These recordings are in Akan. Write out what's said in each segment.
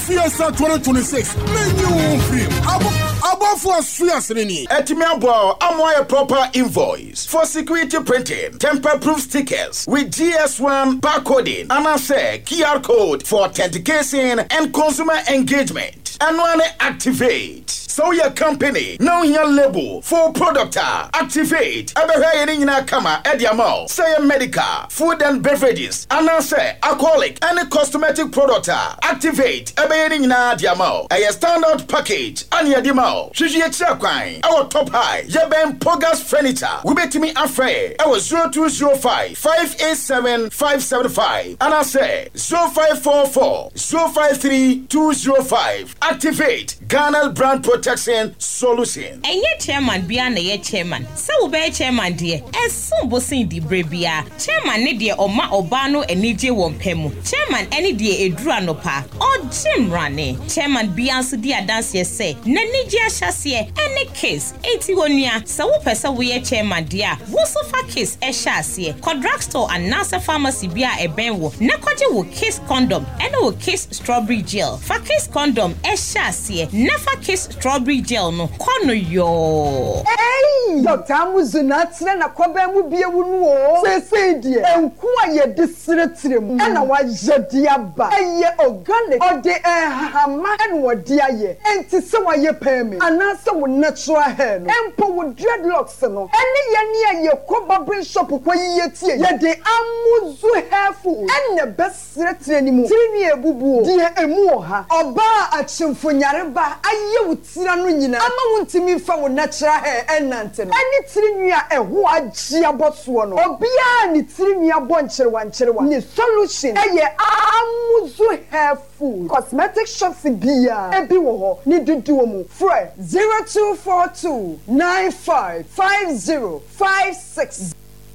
CSR 2026. Menu free. Above for Swiss Rini. Etimiabo, a proper invoice for security printing, tamper-proof stickers with GS1 barcoding, and I say QR code for authentication and consumer engagement. And one activate. So your company, now your label for product activate. Abeha kama ediamo. Say medical, food and beverages, and I say alcoholic and cosmetic product activate. Abeha diamo. A standard package and yadimo. Shiji Chakwine, our top high. Yeben Pogas furniture. We bet me afraid. Our 0205 587 575. And I say 0544 053 205. Activate Ghana Brand Protection Solution. Chairman Biana chairman. So be chairman dear. Some bossing di brebia. Chairman ne dear Oma Obano and Nije Wompemu. Chairman any dear Edruanopa. Or Jim Rane. Chairman Biansu dia dance say. Nenija Shasie any case. 81 so pesa we chairman dear. Wosofa case Shasie. Quadragstore and Nasa Pharmacy Bia Ebenwo. Nakoji will kiss condom and will kiss strawberry gel. For kiss condom Shasie. Never kiss strawberry gel no. Kono yo. Hey! Dr. Amuzunatna na kwabemu bie wunu o. Say die. Enku aye disretrem. Ana wa jediaba. Eye organic. Ode hama en wodi aye. Enti se wa ye pemi. Ana se wo natural hair no. Empo wo dreadlocks no. Ene ye ne ye koba brain shop kwa ye tie. Ye de Amuzu hair food. Ene besretre ni mu. Tiri ni ebubu o. Die emu o ha. Oba achimfo nyareba aye wutira no nyina. Ama wuntimi fa wo natural hair enante no. Ani tiri nua eho agye aboso no. Obia ni tiri nua boncherewa. Ni solution eye Amuzu hair food. Cosmetic shops bia ebi wo ho ni dudu mu. Fre 0242 955056.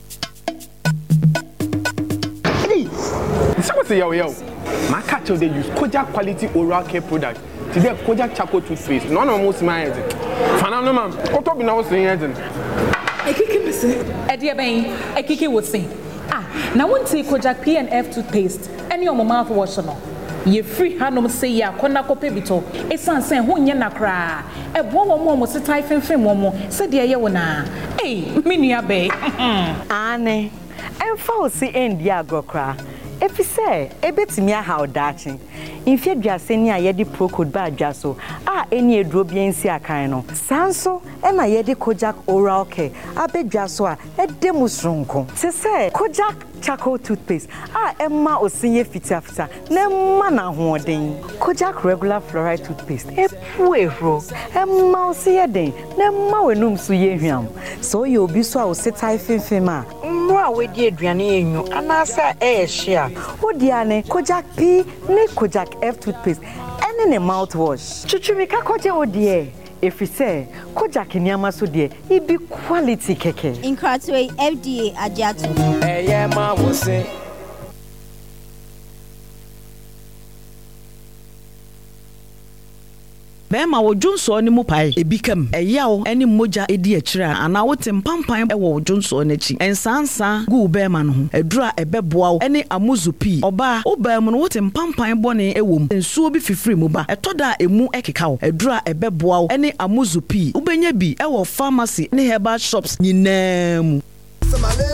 Someone say yo. My cat they use Kojak quality oral care product. Today Kojak charcoal toothpaste. None of most my head. Fanano man. What up now saying head? Ekiki me say. Edia ben. Ekiki would say. Now won't say Kojak PNF toothpaste. Any of my mouthwash no. Ye free hanom say ya kona kope bito. Esan sen ho nye nakra. E bo wo mo se tai fenfen mo. Se de ye wona. Eh, me nua be. Ane. Emfa o si endi agokra. Efi say ebetimi aha odachi. Infia duase ni ayede procode ba adwaso. Eni eduro biensi akan no. Sanso e na yede Kojak oral care. Abedwaso edemu sronko. Se say Kojak charcoal toothpaste. Emma osinye fita. Nemma na hoden. Kojak regular fluoride toothpaste. Epuehro. Emma osiye den. Nemma wenum so ye hwam. So ye obi so a osetai fenfema. Mwa wedi aduane enyu anasa share. Odiane Kojak P ne Kojak F toothpaste. Ene ne mouthwash. Chuchumika koje odie. If we say Kojak nyama so de ibi quality keke. Inkratwe FDA ajatu. Ma wo say Bema wo dwonso ne mu pai ebikam eyawo ene moja edi akira ana wo tempampan e wo dwonso ne chi ensansa gu bema no ho edura ebeboa ene Amuzu P oba obam no wo tempampan bone ewom ensuo bi fifiri mu ba etoda emu ekeka wo edura ebeboa ene Amuzu P ubenya bi e wo pharmacy ne herbal shops nyinaa mu